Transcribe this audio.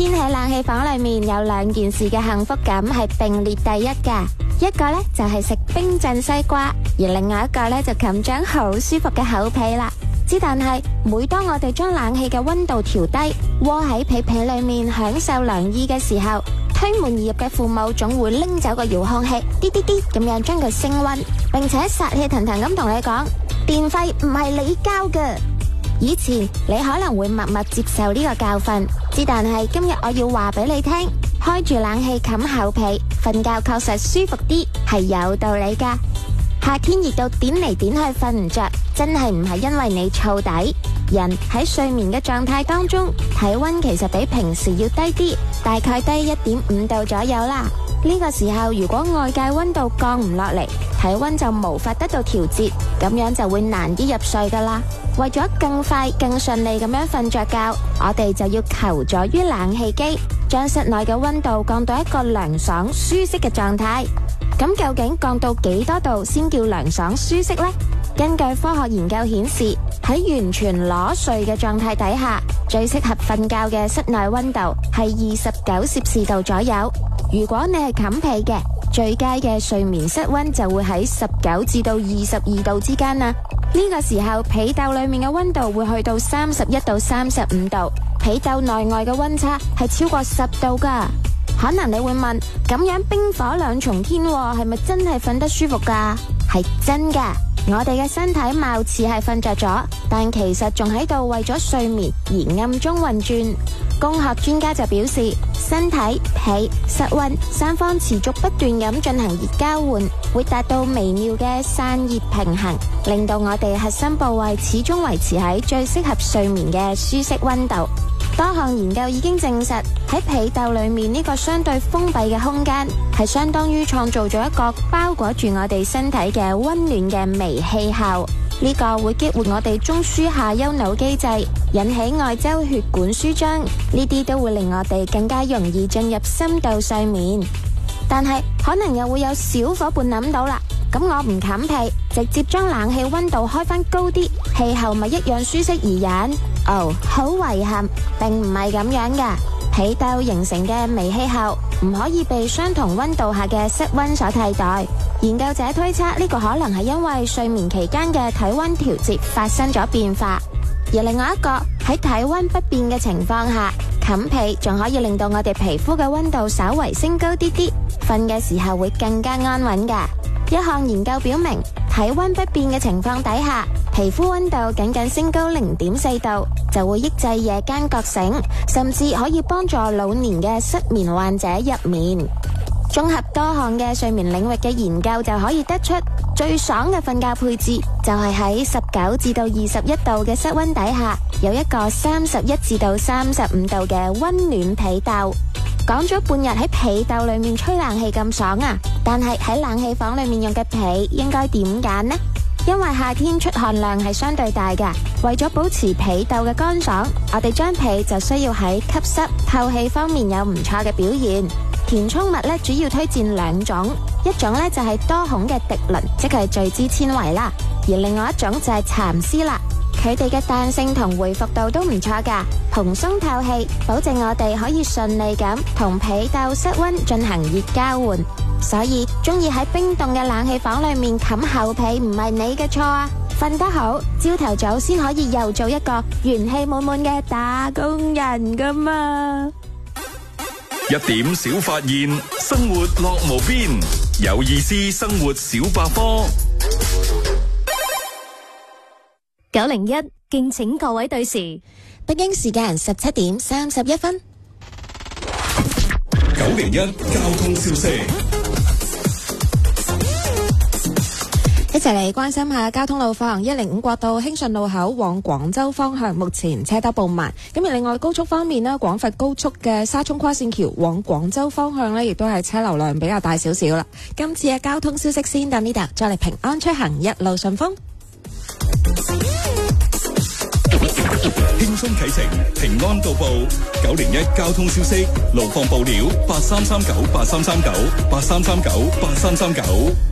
天喺冷氣房裏面有兩件事嘅幸福感係並列第一㗎，一個呢就係食冰鎮西瓜，而另外一個呢就冚張好舒服嘅厚被啦。之但係每當我哋將冷氣嘅溫度調低，窩喺被被裏面享受涼意嘅時候，推門而入嘅父母總會拎走個遙控器，啲啲啲咁樣將佢升溫，並且殺氣騰騰咁同你講，電費唔係你交嘅。以前你可能會默默接受呢個教訓，之但係今日我要話俾你聽，開住冷氣冚厚被，瞓覺確實舒服啲，係有道理噶。夏天熱到點嚟點去瞓唔着，真係唔係因為你燥底。人喺睡眠嘅狀態當中，體溫其實比平時要低啲，大概低1.5度左右啦。呢個時候如果外界溫度降唔落嚟，體溫就無法得到調節，咁樣就會難啲入睡噶啦。為咗更快更順利咁樣瞓着覺，我哋就要求助於冷氣機，將室內嘅溫度降到一個涼爽舒適嘅狀態。咁究竟降到幾多度先叫涼爽舒適呢？根據科學研究顯示，喺完全裸睡嘅狀態底下，最適合瞓覺嘅室內溫度係29攝氏度左右。如果你係冚被嘅，最佳嘅睡眠室溫就會喺19至到22度之間啦。呢個時候被竇裏面嘅溫度會去到31到35度，被竇內外嘅溫差係超過10度噶。可能你會問，咁樣冰火兩重天，係咪真係瞓得舒服噶？係真噶，我哋嘅身體貌似係瞓着咗，但其實仲喺度為咗睡眠而暗中運轉。工學專家就表示，身體、被、室溫三方持續不斷咁進行熱交換，會達到微妙嘅散熱平衡，令到我哋核心部位始終維持喺最適合睡眠嘅舒適溫度。多項研究已經證實，喺被竇裏面呢個相對封閉嘅空間，係相當於創造咗一個包裹住我哋身體嘅溫暖嘅微氣候。呢個會激活我哋中樞下丘腦機制，引起外周血管舒張，呢啲都會令我哋更加容易進入深度睡眠。但係可能又會有小伙伴諗到啦，咁我唔冚被，直接將冷氣溫度開翻高啲，氣候咪一樣舒適宜人？哦，好遺憾，並唔係咁樣噶。被竇形成嘅微氣候唔可以被相同溫度下嘅室溫所替代。研究者推測呢個可能係因為睡眠期間嘅體溫調節發生咗變化，而另外一個喺體溫不變嘅情況下，冚被仲可以令到我哋皮膚嘅溫度稍為升高啲啲，瞓嘅時候會更加安穩噶。一項研究表明，體溫不變嘅情況底下，皮膚溫度僅僅升高0.4度，就會抑制夜間覺醒，甚至可以幫助老年嘅失眠患者入眠。綜合多項嘅睡眠領域嘅研究就可以得出，最爽嘅瞓覺配置就係喺19至到21度嘅室溫底下，有一個31至到35度嘅溫暖被竇。講咗半日喺被竇裏面吹冷氣咁爽啊，但係喺冷氣房裏面用嘅被應該點揀呢？因為夏天出汗量係相對大㗎，為咗保持被竇嘅乾爽，我哋張被就需要喺吸濕透氣方面有唔錯嘅表現。填充物咧主要推薦兩種，一種咧就係多孔嘅滌綸，即係聚酯纖維啦，而另外一種就係蠶絲啦。佢哋嘅彈性同回復度都唔錯噶，蓬鬆透氣，保證我哋可以順利咁同被竇室溫進行熱交換。所以中意喺冰凍嘅冷氣房裏面冚厚被唔係你嘅錯啊！瞓得好，朝頭早先可以又做一個元氣滿滿嘅打工人噶嘛。 一點小發現，生活樂無邊，有意思生活小百科。 901，敬請各位對時。 北京時間17點31分。 901交通消息。 一齊嚟關心下交通路況。105國道興順路口往廣州方向目前車多步慢。咁而另外高速方面呢，廣佛高速嘅沙涌跨線橋往廣州方向呢，亦都係車流量比較大少少啦。今次嘅交通消息先到呢度，再嚟平安出行，一路順風。 輕鬆啟程，平安到步。901交通消息，路況報料：83398339，83398339。